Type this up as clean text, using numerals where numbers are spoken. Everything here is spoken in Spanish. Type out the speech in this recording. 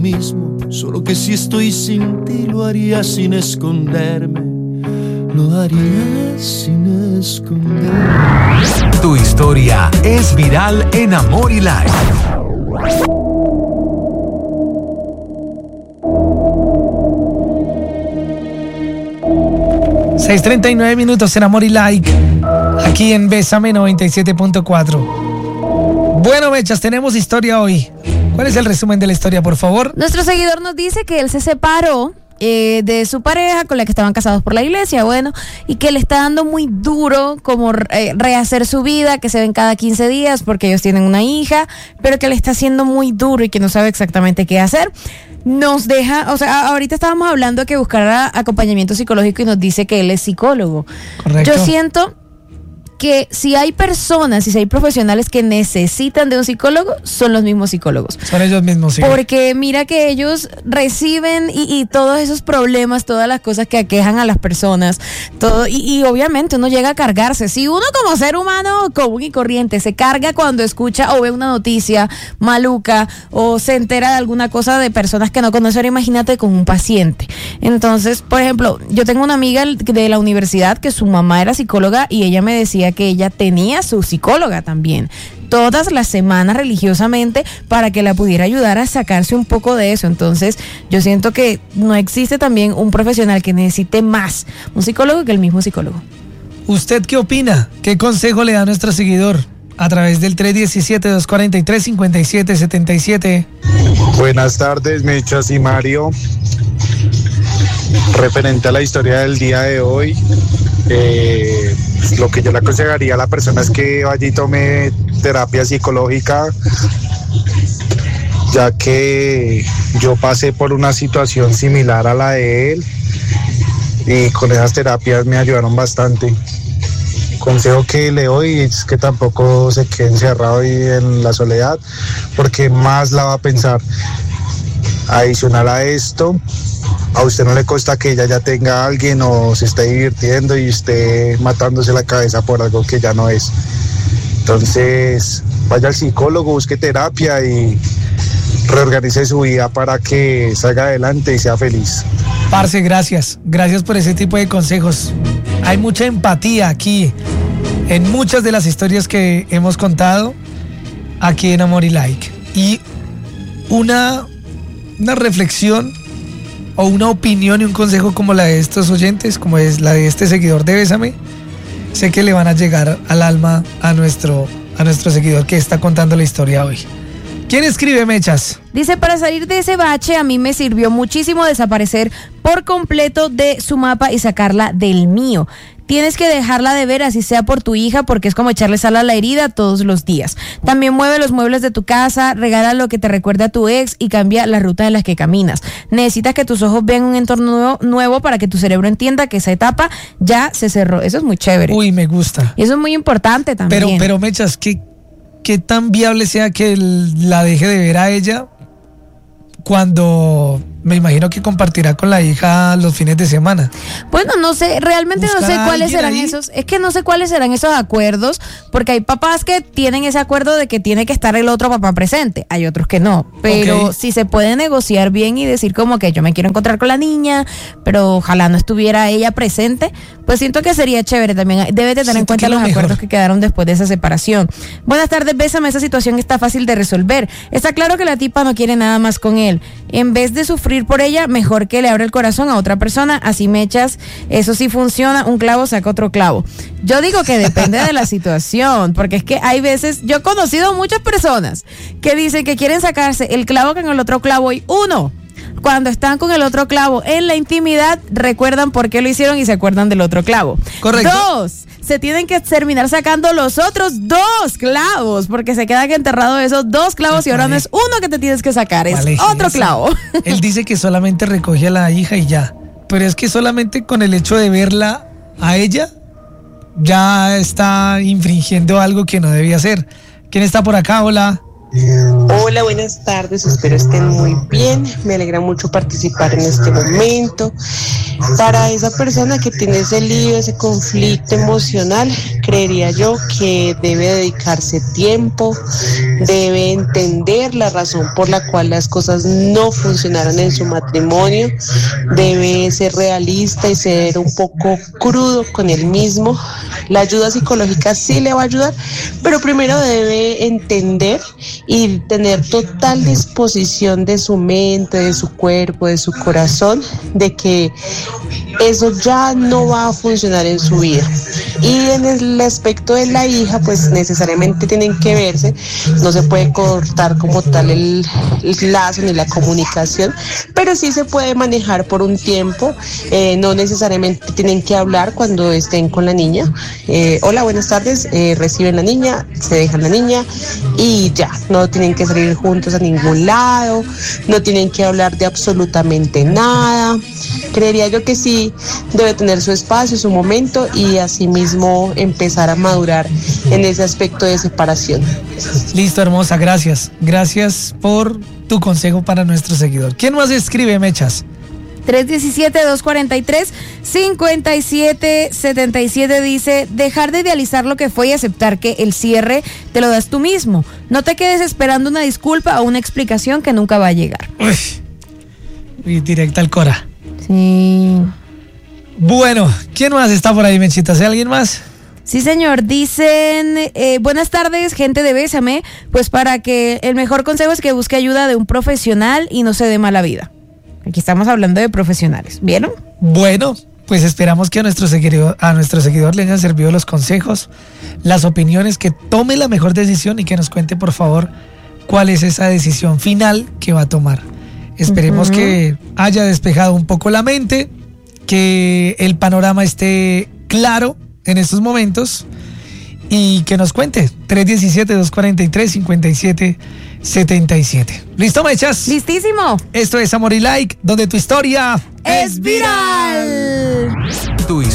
mismo, solo que si estoy sin ti lo haría sin esconderme. Lo haría sin esconderme. Tu historia es viral en Amor y Like. 6:39 minutos en Amor y Like, aquí en Bésame 97.4. Bueno, Mechas, tenemos historia hoy. ¿Cuál es el resumen de la historia, por favor? Nuestro seguidor nos dice que él se separó de su pareja con la que estaban casados por la iglesia, bueno, y que le está dando muy duro como rehacer su vida, que se ven cada 15 días porque ellos tienen una hija, pero que le está haciendo muy duro y que no sabe exactamente qué hacer. Nos deja, o sea, ahorita estábamos hablando de que buscara acompañamiento psicológico y nos dice que él es psicólogo. Correcto. Yo siento que si hay personas y si hay profesionales que necesitan de un psicólogo, son los mismos psicólogos. Son ellos mismos, sí. Porque mira que ellos reciben y todos esos problemas, todas las cosas que aquejan a las personas, todo, y obviamente uno llega a cargarse. Si uno como ser humano común y corriente se carga cuando escucha o ve una noticia maluca o se entera de alguna cosa de personas que no conoce, ahora imagínate con un paciente. Entonces, por ejemplo, yo tengo una amiga de la universidad que su mamá era psicóloga y ella me decía que ella tenía su psicóloga también, todas las semanas religiosamente, para que la pudiera ayudar a sacarse un poco de eso. Entonces, yo siento que no existe también un profesional que necesite más un psicólogo que el mismo psicólogo. ¿Usted qué opina? ¿Qué consejo le da a nuestro seguidor? A través del 317-243-5777. Buenas tardes, Mechas y Mario. Referente a la historia del día de hoy, lo que yo le aconsejaría a la persona es que vaya y tome terapia psicológica, ya que yo pasé por una situación similar a la de él y con esas terapias me ayudaron bastante. Consejo que le doy es que tampoco se quede encerrado ahí en la soledad, porque más la va a pensar. Adicional a esto, a usted no le cuesta que ella ya tenga a alguien o se esté divirtiendo y esté matándose la cabeza por algo que ya no es. Entonces, vaya al psicólogo, busque terapia y reorganice su vida para que salga adelante y sea feliz. Parce, gracias. Gracias por ese tipo de consejos. Hay mucha empatía aquí en muchas de las historias que hemos contado aquí en Amor y Like. Y una reflexión o una opinión y un consejo como la de estos oyentes, como es la de este seguidor de Bésame, sé que le van a llegar al alma a nuestro seguidor que está contando la historia hoy. ¿Quién escribe, Mechas? Dice, para salir de ese bache a mí me sirvió muchísimo desaparecer por completo de su mapa y sacarla del mío. Tienes que dejarla de ver, así sea por tu hija, porque es como echarle sal a la herida todos los días. También mueve los muebles de tu casa, regala lo que te recuerda a tu ex y cambia la ruta en la que caminas. Necesitas que tus ojos vean un entorno nuevo para que tu cerebro entienda que esa etapa ya se cerró. Eso es muy chévere. Uy, me gusta. Y eso es muy importante también. Pero Mechas, ¿qué tan viable sea que la deje de ver a ella cuando me imagino que compartirá con la hija los fines de semana? Bueno, no sé, realmente no sé cuáles serán esos, es que no sé cuáles serán esos acuerdos, porque hay papás que tienen ese acuerdo de que tiene que estar el otro papá presente, hay otros que no, pero si se puede negociar bien y decir como que yo me quiero encontrar con la niña, pero ojalá no estuviera ella presente, pues siento que sería chévere también. Debe de tener en cuenta los acuerdos que quedaron después de esa separación. Buenas tardes, Bésame, esa situación está fácil de resolver. Está claro que la tipa no quiere nada más con él. En vez de sufrir por ella, mejor que le abra el corazón a otra persona, así Mechas, eso sí funciona, un clavo saca otro clavo. Yo digo que depende de la situación, porque es que hay veces, yo he conocido muchas personas que dicen que quieren sacarse el clavo con el otro clavo y cuando están con el otro clavo en la intimidad, recuerdan por qué lo hicieron y se acuerdan del otro clavo. Correcto. 2, se tienen que terminar sacando los otros 2 clavos, porque se quedan enterrados esos 2 clavos y ahora no es uno que te tienes que sacar, es otro clavo. Él dice que solamente recoge a la hija y ya, pero es que solamente con el hecho de verla a ella, ya está infringiendo algo que no debía hacer. ¿Quién está por acá? Hola. Hola, buenas tardes, espero estén muy bien, me alegra mucho participar en este momento. Para esa persona que tiene ese lío, ese conflicto emocional, creería yo que debe dedicarse tiempo, debe entender la razón por la cual las cosas no funcionaron en su matrimonio, debe ser realista y ser un poco crudo con él mismo. La ayuda psicológica sí le va a ayudar, pero primero debe entender y tener total disposición de su mente, de su cuerpo, de su corazón, de que eso ya no va a funcionar en su vida. Y en el aspecto de la hija, pues necesariamente tienen que verse, no se puede cortar como tal el lazo ni la comunicación, pero sí se puede manejar por un tiempo, no necesariamente tienen que hablar cuando estén con la niña. Hola, buenas tardes, reciben la niña, se dejan la niña y ya, no tienen que salir juntos a ningún lado, no tienen que hablar de absolutamente nada. Creería yo que sí debe tener su espacio, su momento y asimismo empezar a madurar en ese aspecto de separación. Listo, hermosa, gracias. Gracias por tu consejo para nuestro seguidor. ¿Quién más escribe, Mechas? 317-243-5777 dice: dejar de idealizar lo que fue y aceptar que el cierre te lo das tú mismo. No te quedes esperando una disculpa o una explicación que nunca va a llegar. Uy, directa al Cora. Sí. Bueno, ¿quién más está por ahí, Mechita? ¿Hay alguien más? Sí, señor. Dicen, buenas tardes, gente de Bésame. Pues para que el mejor consejo es que busque ayuda de un profesional y no se dé mala vida. Aquí estamos hablando de profesionales, ¿vieron? Bueno, pues esperamos que a nuestro seguidor le hayan servido los consejos, las opiniones, que tome la mejor decisión y que nos cuente, por favor, cuál es esa decisión final que va a tomar. Esperemos que haya despejado un poco la mente, que el panorama esté claro en estos momentos y que nos cuente. 317-243-5777. ¿Listo, Mechas? Listísimo. Esto es Amor y Like, donde tu historia es viral.